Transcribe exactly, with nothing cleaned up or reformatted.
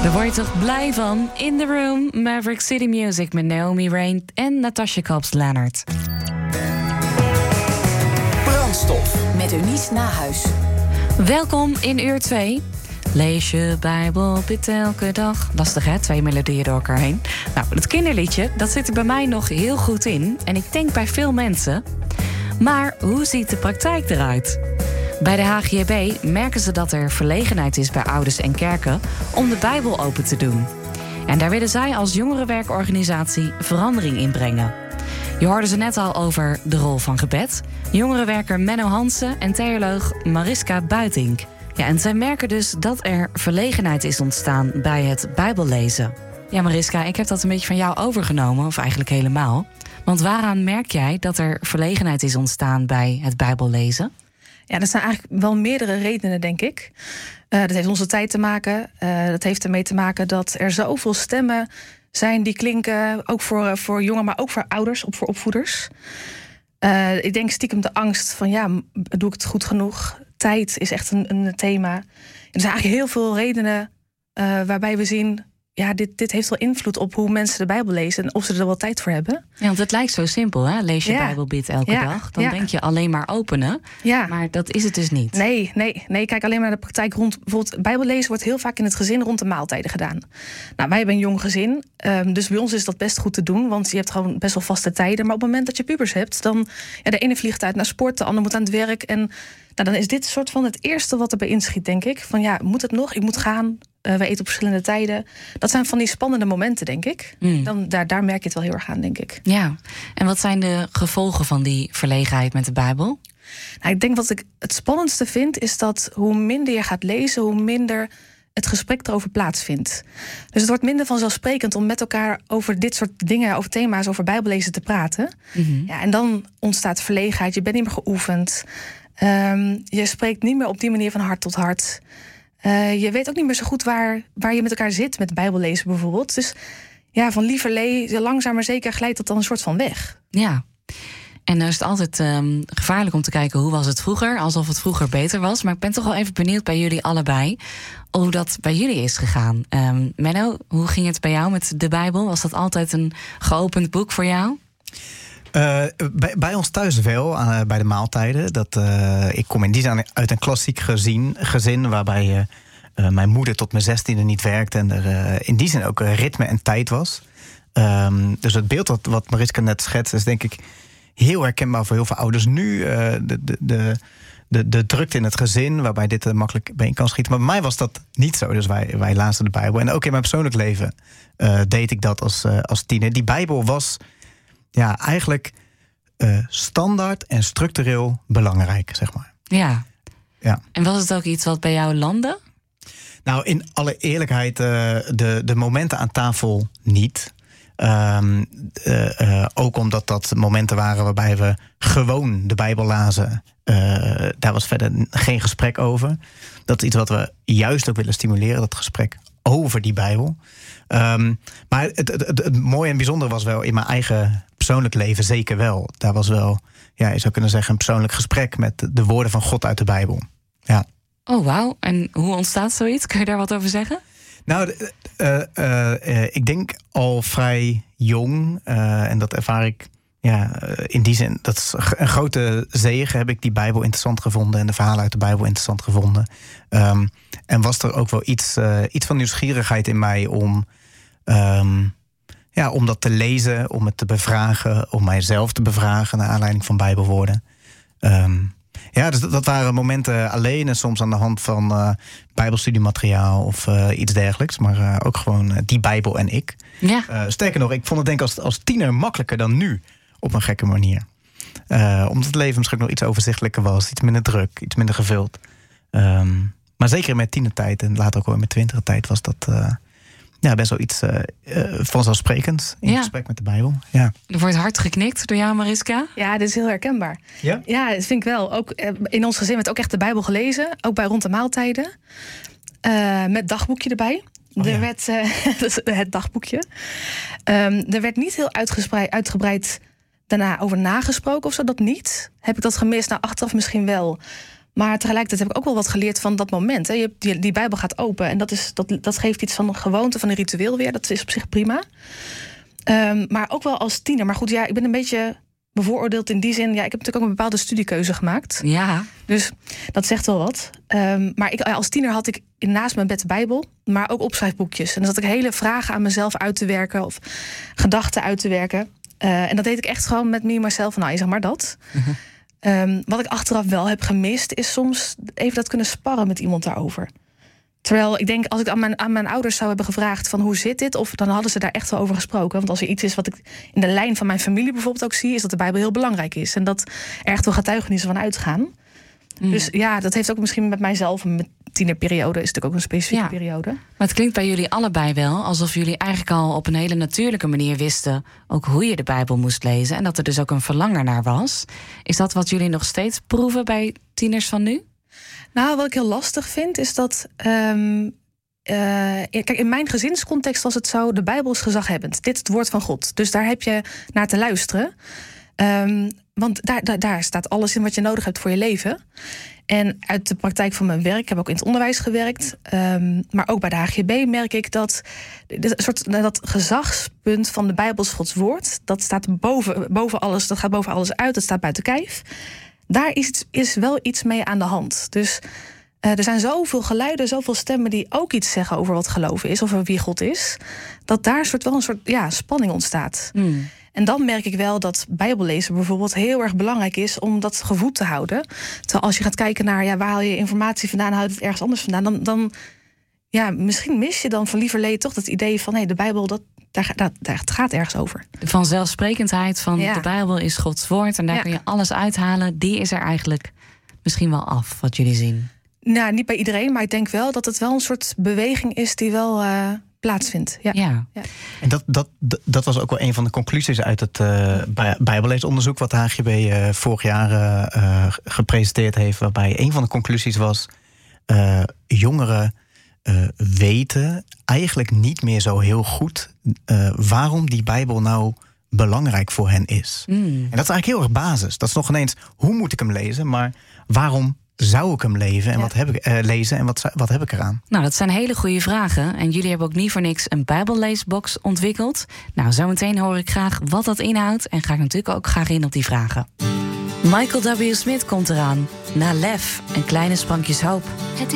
Daar word je toch blij van? In the Room, Maverick City Music met Naomi Rain en Natasja Kalps-Lennart. Brandstof met Eunice Nahuis. Welkom in uur twee. Lees je Bijbel, bid elke dag. Lastig hè, twee melodieën door elkaar heen. Nou, het kinderliedje, dat zit er bij mij nog heel goed in. En ik denk bij veel mensen. Maar hoe ziet de praktijk eruit? Bij de H G B merken ze dat er verlegenheid is bij ouders en kerken om de Bijbel open te doen. En daar willen zij als jongerenwerkorganisatie verandering in brengen. Je hoorde ze net al over de rol van gebed. Jongerenwerker Menno Hansen en theoloog Mariska Buitink. Ja, en zij merken dus dat er verlegenheid is ontstaan bij het Bijbellezen. Ja, Mariska, ik heb dat een beetje van jou overgenomen, of eigenlijk helemaal. Want waaraan merk jij dat er verlegenheid is ontstaan bij het Bijbellezen? Ja, dat zijn eigenlijk wel meerdere redenen, denk ik. Uh, dat heeft onze tijd te maken. Uh, dat heeft ermee te maken dat er zoveel stemmen zijn die klinken, ook voor, uh, voor jongeren, maar ook voor ouders, op voor opvoeders. Uh, ik denk stiekem de angst van, ja, doe ik het goed genoeg? Tijd is echt een, een thema. Er zijn eigenlijk heel veel redenen uh, waarbij we zien, ja, dit, dit heeft wel invloed op hoe mensen de Bijbel lezen en of ze er wel tijd voor hebben. Ja, want het lijkt zo simpel, hè? Lees je ja. Bijbel, bid elke ja. dag. Dan ja. denk je alleen maar openen. Ja. Maar dat is het dus niet. Nee, nee, nee, kijk alleen maar naar de praktijk rond. Bijvoorbeeld, Bijbellezen wordt heel vaak in het gezin rond de maaltijden gedaan. Nou, wij hebben een jong gezin, um, dus bij ons is dat best goed te doen, want je hebt gewoon best wel vaste tijden. Maar op het moment dat je pubers hebt, dan ja, de ene vliegt uit naar sport, de ander moet aan het werk. En nou, dan is dit soort van het eerste wat erbij inschiet, denk ik. Van ja, moet het nog? Ik moet gaan. Uh, we eten op verschillende tijden. Dat zijn van die spannende momenten, denk ik. Mm. Dan, daar, daar merk je het wel heel erg aan, denk ik. Ja, en wat zijn de gevolgen van die verlegenheid met de Bijbel? Nou, ik denk wat ik het spannendste vind, is dat hoe minder je gaat lezen, hoe minder het gesprek erover plaatsvindt. Dus het wordt minder vanzelfsprekend om met elkaar over dit soort dingen, over thema's, over Bijbellezen te praten. Mm-hmm. Ja, en dan ontstaat verlegenheid, je bent niet meer geoefend. Um, je spreekt niet meer op die manier van hart tot hart. Uh, je weet ook niet meer zo goed waar, waar je met elkaar zit met Bijbellezen bijvoorbeeld. Dus ja, van liever lezen, langzaam maar zeker glijdt dat dan een soort van weg. Ja, en dan is het altijd um, gevaarlijk om te kijken hoe was het vroeger, alsof het vroeger beter was. Maar ik ben toch wel even benieuwd bij jullie allebei hoe dat bij jullie is gegaan. Um, Menno, hoe ging het bij jou met de Bijbel? Was dat altijd een geopend boek voor jou? Uh, bij, bij ons thuis wel, uh, bij de maaltijden. Dat, uh, ik kom in die zin uit een klassiek gezin, gezin waarbij uh, uh, mijn moeder tot mijn zestiende niet werkte en er uh, in die zin ook uh, ritme en tijd was. Um, dus het beeld wat, wat Mariska net schetst is denk ik heel herkenbaar voor heel veel ouders nu. Uh, de, de, de, de, de drukte in het gezin, waarbij dit uh, makkelijk bijeen kan schieten. Maar bij mij was dat niet zo, dus wij, wij lazen de Bijbel. En ook in mijn persoonlijk leven uh, deed ik dat als, uh, als tiener. Die Bijbel was ja, eigenlijk uh, standaard en structureel belangrijk, zeg maar. Ja. ja. En was het ook iets wat bij jou landde? Nou, in alle eerlijkheid, uh, de, de momenten aan tafel niet. Um, uh, uh, ook omdat dat momenten waren waarbij we gewoon de Bijbel lazen. Uh, daar was verder geen gesprek over. Dat is iets wat we juist ook willen stimuleren, dat gesprek over die Bijbel. Um, maar het, het, het, het mooie en bijzondere was wel in mijn eigen persoonlijk leven zeker wel. Daar was wel, ja, je zou kunnen zeggen, een persoonlijk gesprek met de woorden van God uit de Bijbel. Ja. Oh, wauw. En hoe ontstaat zoiets? Kun je daar wat over zeggen? Nou, uh, uh, uh, ik denk al vrij jong, uh, en dat ervaar ik ja, uh, in die zin, dat is een grote zegen, heb ik die Bijbel interessant gevonden en de verhalen uit de Bijbel interessant gevonden. Um, en was er ook wel iets, uh, iets van nieuwsgierigheid in mij om, um, ja, om dat te lezen, om het te bevragen, om mijzelf te bevragen naar aanleiding van Bijbelwoorden. Um, Ja, dus dat, dat waren momenten alleen en soms aan de hand van uh, bijbelstudiemateriaal of uh, iets dergelijks. Maar uh, ook gewoon uh, die Bijbel en ik. Ja. Uh, sterker nog, ik vond het denk ik als, als tiener makkelijker dan nu op een gekke manier. Uh, omdat het leven misschien nog iets overzichtelijker was, iets minder druk, iets minder gevuld. Um, maar zeker in mijn tienertijd en later ook wel in mijn twintiger-tijd was dat uh, ja, best wel iets uh, uh, vanzelfsprekends in ja. gesprek met de Bijbel. Ja. Er wordt hard geknikt door jou, Mariska. Ja, dit is heel herkenbaar. Ja? Ja, dat vind ik wel. Ook in ons gezin werd ook echt de Bijbel gelezen. Ook bij rond de maaltijden. Uh, met dagboekje erbij. Oh, er ja. werd, uh, het dagboekje. Um, er werd niet heel uitgebreid, uitgebreid daarna over nagesproken of zo. Dat niet. Heb ik dat gemist? Nou, achteraf misschien wel. Maar tegelijkertijd heb ik ook wel wat geleerd van dat moment. Hè. Je hebt die, die Bijbel gaat open en dat, is, dat, dat geeft iets van een gewoonte, van een ritueel weer. Dat is op zich prima. Um, maar ook wel als tiener. Maar goed, ja, ik ben een beetje bevooroordeeld in die zin. Ja, ik heb natuurlijk ook een bepaalde studiekeuze gemaakt. Ja. Dus dat zegt wel wat. Um, maar ik, als tiener had ik naast mijn bed de Bijbel, maar ook opschrijfboekjes. En dan zat ik hele vragen aan mezelf uit te werken of gedachten uit te werken. Uh, en dat deed ik echt gewoon met me, myself. Nou, je zeg maar dat. Uh-huh. Um, wat ik achteraf wel heb gemist, is soms even dat kunnen sparren met iemand daarover. Terwijl ik denk, als ik aan mijn, aan mijn ouders zou hebben gevraagd van hoe zit dit, of dan hadden ze daar echt wel over gesproken. Want als er iets is wat ik in de lijn van mijn familie bijvoorbeeld ook zie, is dat de Bijbel heel belangrijk is. En dat er echt wel getuigenissen van uitgaan. Mm. Dus ja, dat heeft ook misschien met mijzelf, met tienerperiode is natuurlijk ook een specifieke ja. periode. Maar het klinkt bij jullie allebei wel alsof jullie eigenlijk al op een hele natuurlijke manier wisten ook hoe je de Bijbel moest lezen en dat er dus ook een verlangen naar was. Is dat wat jullie nog steeds proeven bij tieners van nu? Nou, wat ik heel lastig vind is dat Um, uh, kijk, in mijn gezinscontext was het zo, de Bijbel is gezaghebbend. Dit is het woord van God. Dus daar heb je naar te luisteren. Um, want daar, daar, daar staat alles in wat je nodig hebt voor je leven. En uit de praktijk van mijn werk, ik heb ook in het onderwijs gewerkt, um, maar ook bij de H G B merk ik dat een soort, dat gezagspunt van de Bijbel is Gods woord, dat staat boven, boven alles, dat gaat boven alles uit, dat staat buiten kijf. Daar is, is wel iets mee aan de hand. Dus uh, er zijn zoveel geluiden, zoveel stemmen die ook iets zeggen over wat geloven is, over wie God is, dat daar soort, wel een soort ja, spanning ontstaat. Mm. En dan merk ik wel dat Bijbellezen bijvoorbeeld heel erg belangrijk is om dat gevoed te houden. Terwijl als je gaat kijken naar ja, waar haal je informatie vandaan, haal je het ergens anders vandaan, dan, dan ja, misschien mis je dan van lieverlee toch dat idee van hey, de Bijbel, dat, daar, daar, daar het gaat ergens over. De vanzelfsprekendheid van ja. de Bijbel is Gods woord en daar ja. kun je alles uithalen, die is er eigenlijk misschien wel af, wat jullie zien. Nou, niet bij iedereen, maar ik denk wel dat het wel een soort beweging is die wel Uh, plaatsvindt. Ja. Ja. Ja. En dat, dat, dat was ook wel een van de conclusies uit het uh, Bijbelleesonderzoek wat de H G B uh, vorig jaar uh, gepresenteerd heeft, waarbij een van de conclusies was uh, jongeren uh, weten eigenlijk niet meer zo heel goed uh, waarom die Bijbel nou belangrijk voor hen is. Mm. En dat is eigenlijk heel erg basis. Dat is nog ineens, hoe moet ik hem lezen, maar waarom zou ik hem leven en ja. wat heb ik, uh, lezen en wat, wat heb ik eraan? Nou, dat zijn hele goede vragen. En jullie hebben ook niet voor niks een Bijbelleesbox ontwikkeld. Nou, zometeen hoor ik graag wat dat inhoudt en ga ik natuurlijk ook graag in op die vragen. Michael W. Smith komt eraan. Na Lef en Kleine Sprankjes Hoop. Het